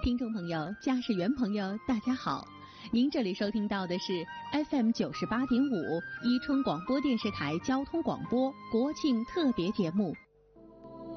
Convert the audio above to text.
听众朋友、驾驶员朋友，大家好！您这里收听到的是 FM98.5宜春广播电视台交通广播国庆特别节目《